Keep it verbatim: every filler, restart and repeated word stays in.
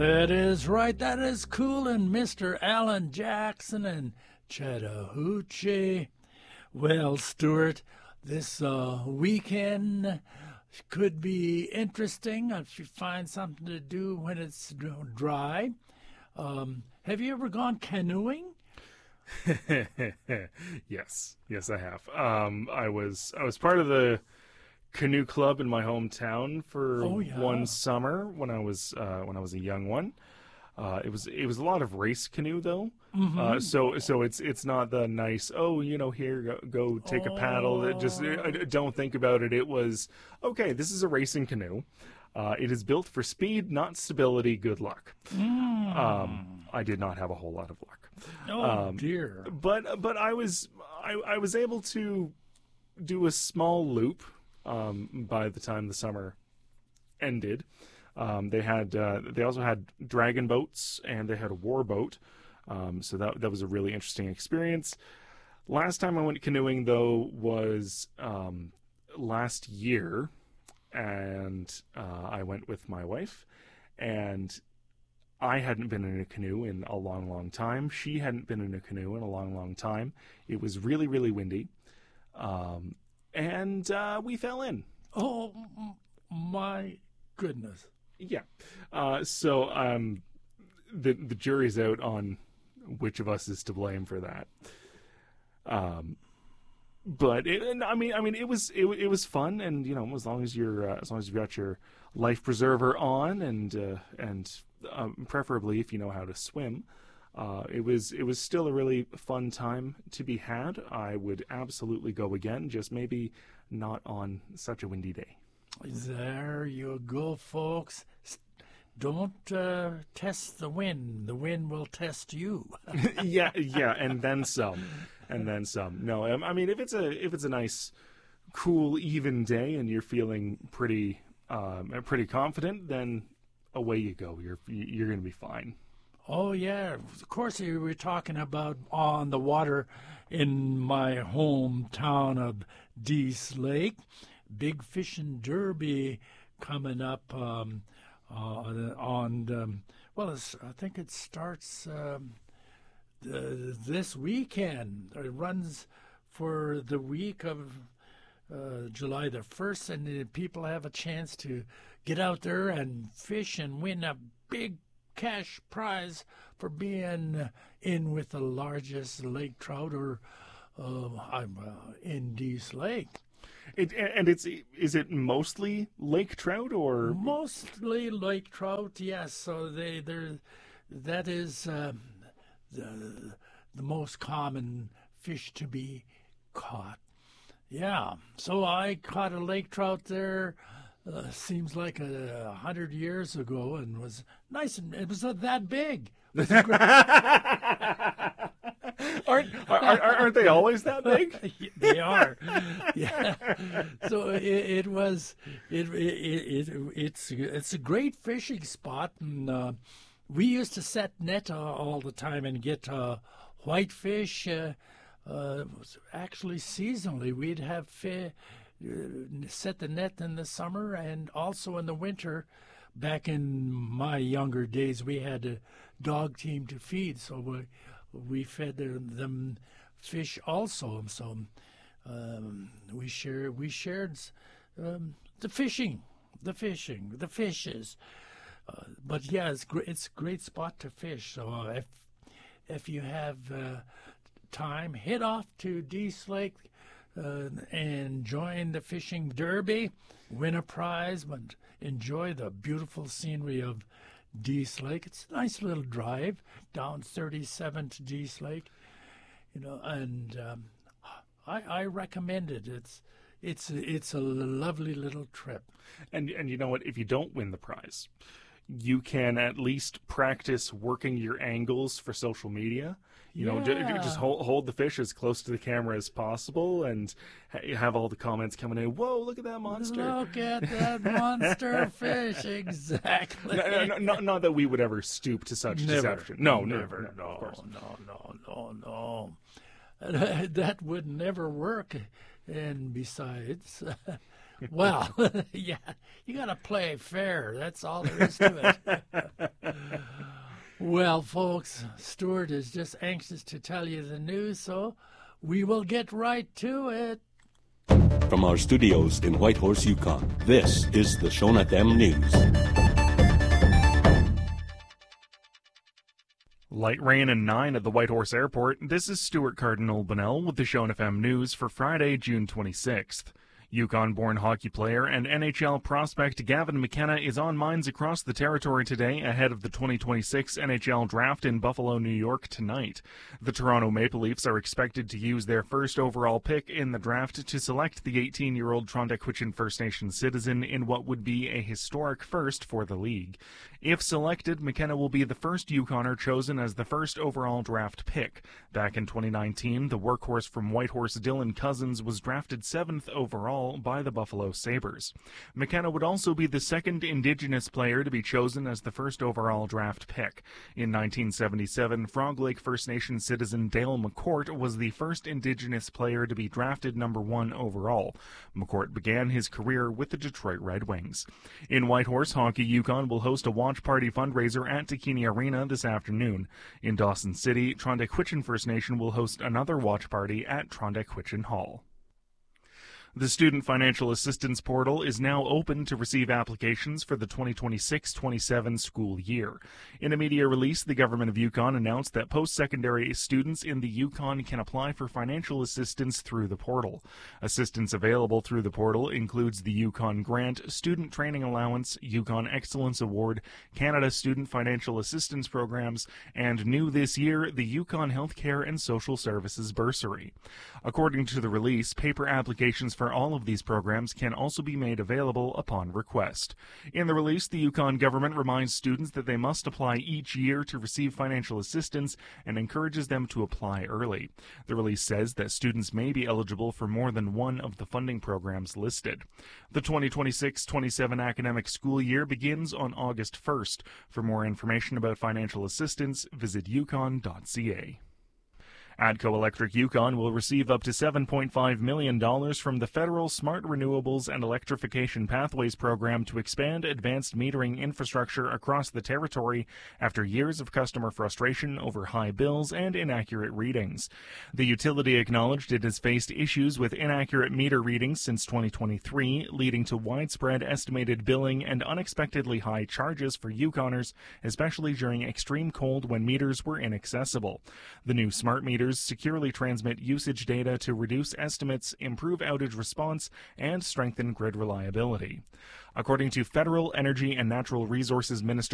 That is right. That is cool. And Mister Alan Jackson and Chattahoochee. Well, Stuart, this uh, weekend could be interesting if you find something to do when it's dry. Um, have you ever gone canoeing? yes, yes, I have. Um, I was I was part of the canoe club in my hometown for Oh, yeah. one summer when I was uh, when I was a young one. Uh, it was it was a lot of race canoe though. Mm-hmm. Uh, so so it's it's not the nice, oh, you know, here go, go take a paddle. That just uh, don't think about it. It was okay. This is a racing canoe. Uh, it is built for speed, not stability. Good luck. Mm. Um, I did not have a whole lot of luck. Oh um, dear. But but I was I, I was able to do a small loop um, by the time the summer ended. Um, they had uh, they also had dragon boats and they had a war boat. Um, so that that was a really interesting experience. Last time I went canoeing though was um, last year, and uh, I went with my wife, and I hadn't been in a canoe in a long, long time. She hadn't been in a canoe in a long, long time. It was really, really windy, um, and uh, we fell in. Oh my goodness. Yeah. Uh, so um, the the jury's out on which of us is to blame for that. Um, but it, I mean, I mean, it was it, it was fun, and you know, as long as you're uh, as long as you've got your life preserver on, and uh, and um, preferably if you know how to swim, uh, it was it was still a really fun time to be had. I would absolutely go again, just maybe not on such a windy day. There you go, folks. Don't uh, test the wind. The wind will test you. yeah, yeah, and then some, and then some. No, I mean, if it's a if it's a nice, cool, even day, and you're feeling pretty um, pretty confident, then away you go. You're you're going to be fine. Oh yeah, of course. You were talking about on the water in my hometown of Dease Lake. Big fishing derby coming up um, uh, on, um, well, it's, I think it starts um, the, this weekend. It runs for the week of uh, July the first, and the people have a chance to get out there and fish and win a big cash prize for being in with the largest lake trout or uh, I'm uh, in Dease Lake. It, and it's is it mostly lake trout or mostly lake trout? Yes. So they they're that is uh, the the most common fish to be caught. Yeah. So I caught a lake trout there. Uh, seems like a, a hundred years ago, and was nice. And it was uh, that big. It was aren't, aren't aren't they always that big? They are. Yeah. So it, it was. It, it it it's it's a great fishing spot, and uh, we used to set net uh, all the time and get uh, whitefish. Uh, uh, actually, seasonally, we'd have fi- uh, set the net in the summer and also in the winter. Back in my younger days, we had a dog team to feed, so we we fed them fish also. So um, we share we shared um, the fishing, the fishing, the fishes. Uh, but yeah, it's great. It's a great spot to fish. So uh, if if you have uh, time, head off to Dease Lake uh, and join the fishing derby. Win a prize, but enjoy the beautiful scenery of Dease Lake. It's a nice little drive down thirty-seven to Dease Lake, you know, and um, I, I recommend it. It's it's it's a lovely little trip. And and you know what? If you don't win the prize, you can at least practice working your angles for social media. You know, Yeah. just hold, hold the fish as close to the camera as possible, and ha- have all the comments coming in. Whoa! Look at that monster! Look at that monster fish! Exactly. No, no, no, not, not that we would ever stoop to such Never. deception. No, Never. never. No, No, of course. no, no, no, no. That would never work. And besides, Well, yeah, you got to play fair. That's all there is to it. Well, folks, Stuart is just anxious to tell you the news, so we will get right to it. From our studios in Whitehorse, Yukon, this is the Shon F M News. Light rain and nine at the Whitehorse Airport. This is Stuart Cardinal Bunnell with the Shon F M News for Friday, June twenty-sixth. Yukon-born hockey player and N H L prospect Gavin McKenna is on minds across the territory today ahead of the twenty twenty-six N H L draft in Buffalo, New York tonight. The Toronto Maple Leafs are expected to use their first overall pick in the draft to select the eighteen-year-old Trondhekwitchin First Nation citizen in what would be a historic first for the league. If selected, McKenna will be the first Yukoner chosen as the first overall draft pick. Back in twenty nineteen, the workhorse from Whitehorse Dylan Cousins was drafted seventh overall by the Buffalo Sabres. McKenna would also be the second Indigenous player to be chosen as the first overall draft pick. In nineteen seventy-seven, Frog Lake First Nation citizen Dale McCourt was the first Indigenous player to be drafted number one overall. McCourt began his career with the Detroit Red Wings. In Whitehorse, Hockey Yukon will host a watch party fundraiser at Takini Arena this afternoon. In Dawson City, Trondhekwitchin First Nation will host another watch party at Trondhekwitchin Hall. The Student Financial Assistance Portal is now open to receive applications for the twenty twenty-six twenty-seven school year. In a media release, the Government of Yukon announced that post-secondary students in the Yukon can apply for financial assistance through the portal. Assistance available through the portal includes the Yukon Grant, Student Training Allowance, Yukon Excellence Award, Canada Student Financial Assistance Programs, and new this year, the Yukon Healthcare and Social Services Bursary. According to the release, paper applications for For all of these programs can also be made available upon request. In the release, the Yukon government reminds students that they must apply each year to receive financial assistance and encourages them to apply early. The release says that students may be eligible for more than one of the funding programs listed. The twenty twenty-six twenty-seven academic school year begins on August first. For more information about financial assistance, visit yukon dot c a. ATCO Electric Yukon will receive up to seven point five million dollars from the Federal Smart Renewables and Electrification Pathways Program to expand advanced metering infrastructure across the territory after years of customer frustration over high bills and inaccurate readings. The utility acknowledged it has faced issues with inaccurate meter readings since twenty twenty-three, leading to widespread estimated billing and unexpectedly high charges for Yukoners, especially during extreme cold when meters were inaccessible. The new smart meters securely transmit usage data to reduce estimates, improve outage response, and strengthen grid reliability. According to Federal Energy and Natural Resources Minister